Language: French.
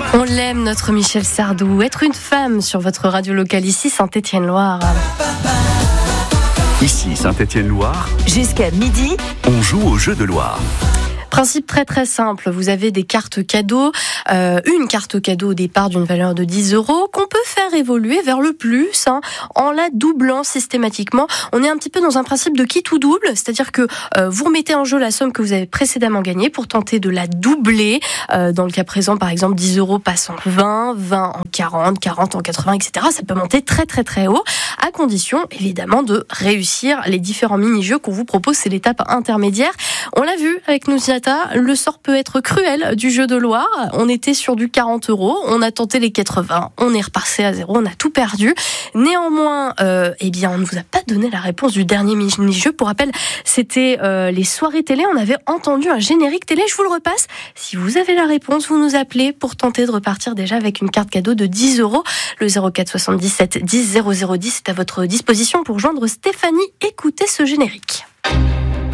On l'aime, notre Michel Sardou. Être une femme sur votre radio locale ici, Saint-Étienne-Loire. Ici, Saint-Étienne-Loire. Jusqu'à midi, On joue au jeu de Loire. Principe très très simple, vous avez des cartes cadeaux, une carte cadeau au départ d'une valeur de 10 € qu'on peut faire évoluer vers le plus en la doublant systématiquement. On est un petit peu dans un principe de qui tout double, c'est-à-dire que vous remettez en jeu la somme que vous avez précédemment gagnée pour tenter de la doubler. Dans le cas présent, par exemple, 10 € passe en 20, 20 en 40, 40 en 80, etc. Ça peut monter très très très haut, à condition évidemment de réussir les différents mini-jeux qu'on vous propose. C'est l'étape intermédiaire. On l'a vu avec nos le sort peut être cruel du jeu de Loire. On était sur du 40 €, on a tenté les 80, on est repassé à 0, on a tout perdu. Néanmoins, on ne vous a pas donné la réponse du dernier mini-jeu. Pour rappel, c'était les soirées télé. On avait entendu un générique télé. Je vous le repasse. Si vous avez la réponse, vous nous appelez pour tenter de repartir déjà avec une carte cadeau de 10 €. Le 04 77 10 00 10 est à votre disposition pour joindre Stéphanie. Écoutez ce générique.